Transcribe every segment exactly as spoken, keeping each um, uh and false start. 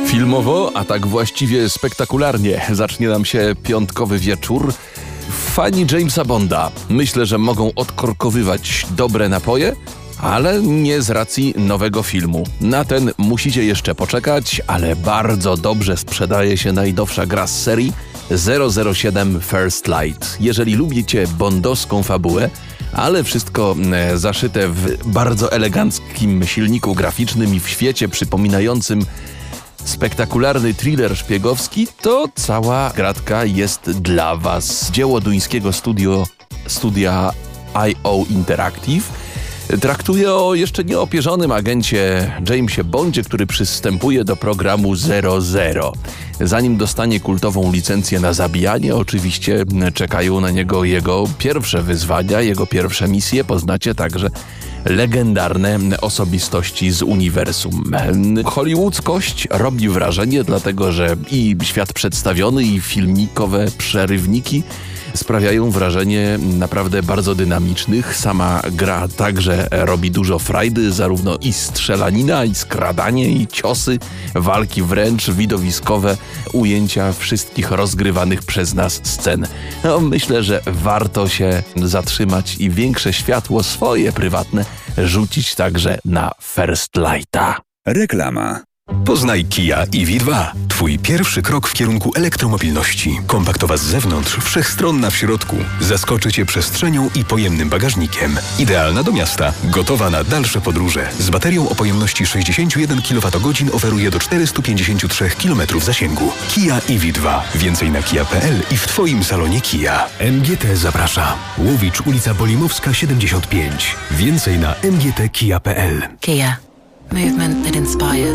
Filmowo, a tak właściwie spektakularnie zacznie nam się piątkowy wieczór. Fani Jamesa Bonda myślę, że mogą odkorkowywać dobre napoje, ale nie z racji nowego filmu. Na ten musicie jeszcze poczekać, ale bardzo dobrze sprzedaje się najnowsza gra z serii zero zero siedem First Light. Jeżeli lubicie bondowską fabułę, ale wszystko e, zaszyte w bardzo eleganckim silniku graficznym i w świecie przypominającym spektakularny thriller szpiegowski, to cała gratka jest dla was. Dzieło duńskiego studio, studia I O Interactive traktuje o jeszcze nieopierzonym agencie Jamesie Bondzie, który przystępuje do programu zero zero. Zanim dostanie kultową licencję na zabijanie, oczywiście czekają na niego jego pierwsze wyzwania, jego pierwsze misje. Poznacie także legendarne osobistości z uniwersum. Hollywoodzkość robi wrażenie, dlatego że i świat przedstawiony, i filmikowe przerywniki sprawiają wrażenie naprawdę bardzo dynamicznych. Sama gra także robi dużo frajdy, zarówno i strzelanina, i skradanie, i ciosy, walki wręcz, widowiskowe ujęcia wszystkich rozgrywanych przez nas scen. No, myślę, że warto się zatrzymać i większe światło swoje prywatne rzucić także na First Lighta. Reklama. Poznaj Kia E V dwa. Twój pierwszy krok w kierunku elektromobilności. Kompaktowa z zewnątrz, wszechstronna w środku. Zaskoczy Cię przestrzenią i pojemnym bagażnikiem. Idealna do miasta. Gotowa na dalsze podróże. Z baterią o pojemności sześćdziesiąt jeden kilowatogodzin oferuje do czterysta pięćdziesiąt trzy kilometrów zasięgu. Kia E V dwa. Więcej na kia kropka p l i w Twoim salonie Kia. M G T zaprasza. Łowicz, ulica Bolimowska siedemdziesiąt pięć. Więcej na m g t kia kropka p l. Kia. Movement that inspires.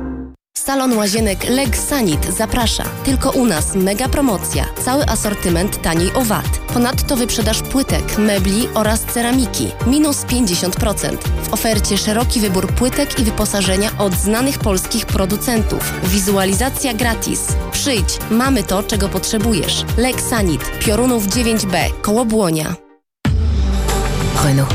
Salon Łazienek Legsanit zaprasza. Tylko u nas mega promocja. Cały asortyment taniej o V A T. Ponadto wyprzedaż płytek, mebli oraz ceramiki. Minus pięćdziesiąt procent. W ofercie szeroki wybór płytek i wyposażenia od znanych polskich producentów. Wizualizacja gratis. Przyjdź, mamy to, czego potrzebujesz. Legsanit, Piorunów dziewięć B, koło Błonia. Renault.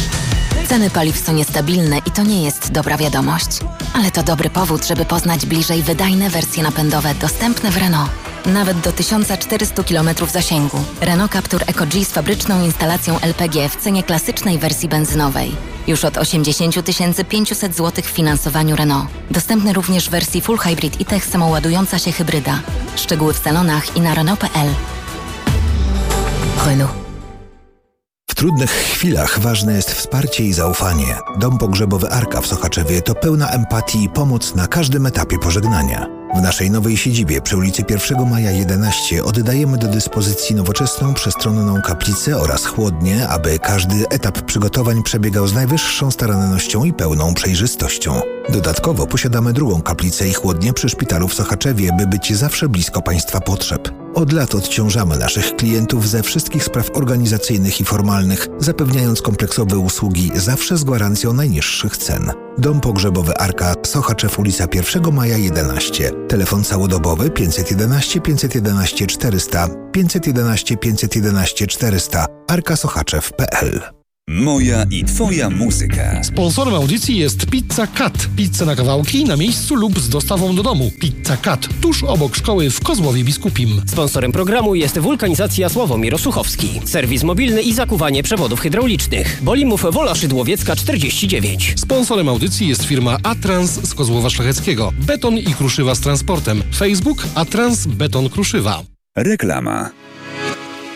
Ceny paliw są niestabilne i to nie jest dobra wiadomość. Ale to dobry powód, żeby poznać bliżej wydajne wersje napędowe dostępne w Renault. Nawet do tysiąc czterysta kilometrów zasięgu. Renault Captur Eco G z fabryczną instalacją L P G w cenie klasycznej wersji benzynowej. Już od osiemdziesiąt tysięcy pięćset złotych w finansowaniu Renault. Dostępny również w wersji Full Hybrid i Tech samoładująca się hybryda. Szczegóły w salonach i na Renault kropka p l. Renault. W trudnych chwilach ważne jest wsparcie i zaufanie. Dom pogrzebowy Arka w Sochaczewie to pełna empatii i pomoc na każdym etapie pożegnania. W naszej nowej siedzibie przy ulicy pierwszego maja jedenaście oddajemy do dyspozycji nowoczesną, przestronną kaplicę oraz chłodnię, aby każdy etap przygotowań przebiegał z najwyższą starannością i pełną przejrzystością. Dodatkowo posiadamy drugą kaplicę i chłodnię przy szpitalu w Sochaczewie, by być zawsze blisko Państwa potrzeb. Od lat odciążamy naszych klientów ze wszystkich spraw organizacyjnych i formalnych, zapewniając kompleksowe usługi zawsze z gwarancją najniższych cen. Dom pogrzebowy Arka, Sochaczew, ulica pierwszego maja jedenaście. Telefon całodobowy pięćset jedenaście pięćset jedenaście czterysta, pięćset jedenaście pięćset jedenaście czterysta, arka sochaczew kropka p l. Moja i Twoja muzyka. Sponsorem audycji jest Pizza Cut. Pizza na kawałki, na miejscu lub z dostawą do domu. Pizza Cut, tuż obok szkoły w Kozłowie Biskupim. Sponsorem programu jest Wulkanizacja Sławomir Osuchowski. Serwis mobilny i zakuwanie przewodów hydraulicznych. Bolimów Wola Szydłowiecka czterdzieści dziewięć. Sponsorem audycji jest firma Atrans z Kozłowa Szlacheckiego. Beton i kruszywa z transportem. Facebook Atrans Beton Kruszywa. Reklama.